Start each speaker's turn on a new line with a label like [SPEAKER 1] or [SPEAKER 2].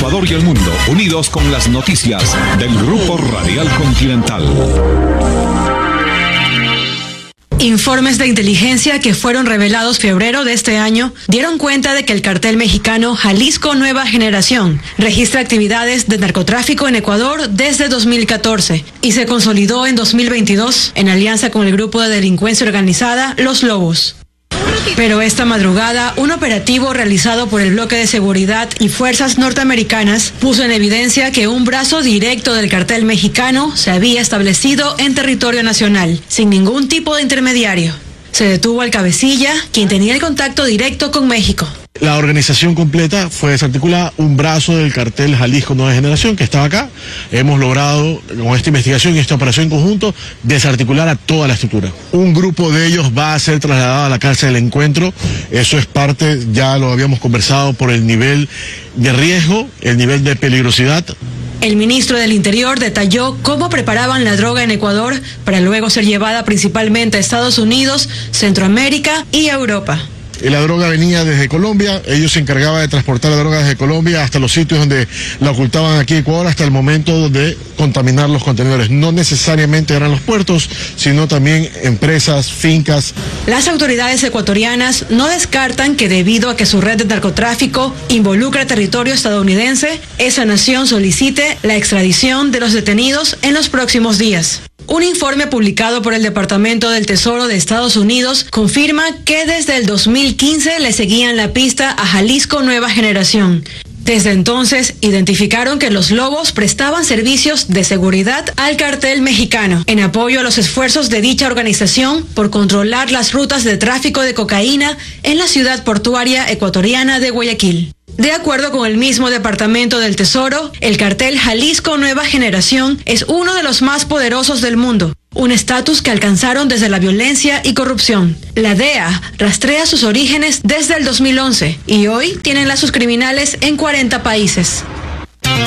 [SPEAKER 1] Ecuador y el mundo, unidos con las noticias del Grupo Radial Continental.
[SPEAKER 2] Informes de inteligencia que fueron revelados febrero de este año dieron cuenta de que el cartel mexicano Jalisco Nueva Generación registra actividades de narcotráfico en Ecuador desde 2014 y se consolidó en 2022 en alianza con el grupo de delincuencia organizada Los Lobos. Pero esta madrugada, un operativo realizado por el bloque de seguridad y fuerzas norteamericanas puso en evidencia que un brazo directo del cartel mexicano se había establecido en territorio nacional, sin ningún tipo de intermediario. Se detuvo al cabecilla, quien tenía el contacto directo con México.
[SPEAKER 3] La organización completa fue desarticulada, un brazo del cartel Jalisco Nueva Generación que estaba acá. Hemos logrado, con esta investigación y esta operación en conjunto, desarticular a toda la estructura. Un grupo de ellos va a ser trasladado a la cárcel del Encuentro. Eso es parte, ya lo habíamos conversado, por el nivel de riesgo, el nivel de peligrosidad.
[SPEAKER 2] El ministro del Interior detalló cómo preparaban la droga en Ecuador para luego ser llevada principalmente a Estados Unidos, Centroamérica y Europa.
[SPEAKER 3] La droga venía desde Colombia, ellos se encargaban de transportar la droga desde Colombia hasta los sitios donde la ocultaban aquí en Ecuador, hasta el momento de contaminar los contenedores. No necesariamente eran los puertos, sino también empresas, fincas.
[SPEAKER 2] Las autoridades ecuatorianas no descartan que debido a que su red de narcotráfico involucra territorio estadounidense, esa nación solicite la extradición de los detenidos en los próximos días. Un informe publicado por el Departamento del Tesoro de Estados Unidos confirma que desde el 2015 le seguían la pista a Jalisco Nueva Generación. Desde entonces, identificaron que los Lobos prestaban servicios de seguridad al cartel mexicano, en apoyo a los esfuerzos de dicha organización por controlar las rutas de tráfico de cocaína en la ciudad portuaria ecuatoriana de Guayaquil. De acuerdo con el mismo Departamento del Tesoro, el cartel Jalisco Nueva Generación es uno de los más poderosos del mundo, un estatus que alcanzaron desde la violencia y corrupción. La DEA rastrea sus orígenes desde el 2011 y hoy tienen lazos criminales en 40 países.